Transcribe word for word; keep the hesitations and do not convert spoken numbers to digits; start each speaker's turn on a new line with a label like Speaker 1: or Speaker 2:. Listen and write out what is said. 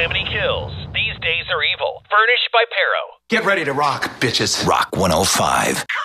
Speaker 1: Calamity Kills. These days are evil. Furnished by Pero.
Speaker 2: Get ready to rock, bitches.
Speaker 3: Rock one oh five.